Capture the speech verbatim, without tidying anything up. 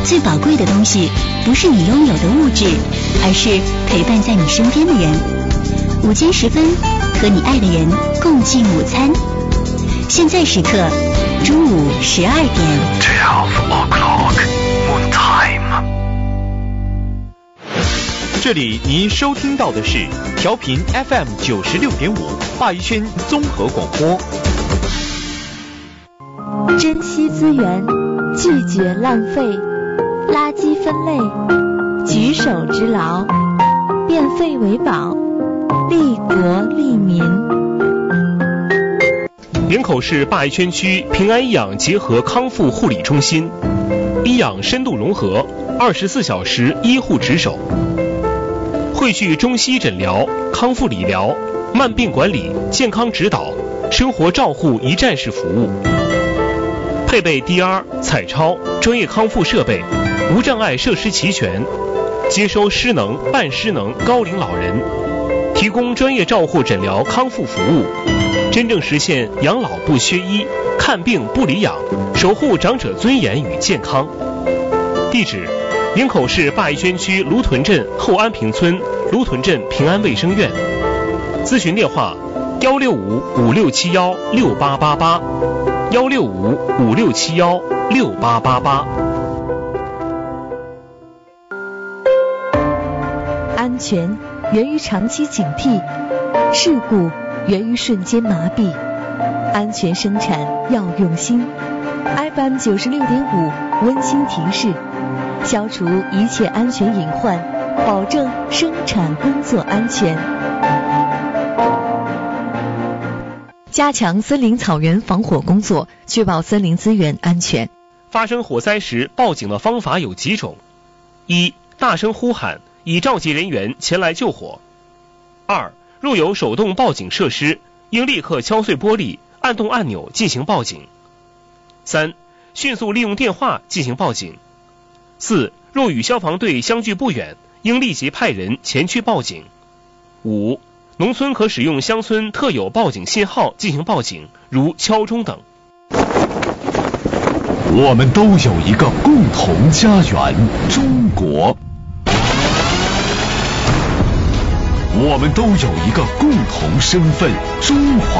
最宝贵的东西不是你拥有的物质，而是陪伴在你身边的人。午间时分，和你爱的人共进午餐。现在时刻，中午十二点。 twelve o'clock moon time。这里您收听到的是调频 F M 九十六点五华宜轩综合广播。 珍惜资源，拒绝浪费，垃圾分类，举手之劳，变废为宝，利国利民。 营口市灞宜轩区平安医养结合康复护理中心，医养深度融合，二十四小时医护值守，汇聚中西诊疗、康复理疗、慢病管理、健康指导、生活照护一站式服务，配备 D R、彩超、专业康复设备，无障碍设施齐全，接收失能、半失能高龄老人，提供专业照护诊疗康复服务，真正实现养老不缺医，看病不离养，守护长者尊严与健康。地址：营口市灞宜轩区芦屯镇后安平村芦屯镇平安卫生院。咨询电话：幺六五五六七幺六八八八，幺六五五六七幺六八八八。 安全源于长期警惕，事故源于瞬间麻痹。安全生产要用心。F M 九十六点五温馨提示：消除一切安全隐患，保证生产工作安全。加强森林草原防火工作，确保森林资源安全。 发生火灾时报警的方法有几种：一、大声呼喊，以召集人员前来救火；二、若有手动报警设施，应立刻敲碎玻璃，按动按钮进行报警；三、迅速利用电话进行报警；四、若与消防队相距不远，应立即派人前去报警；五、农村可使用乡村特有报警信号进行报警，如敲钟等。 我们都有一个共同家园——中国。我们都有一个共同身份——中华。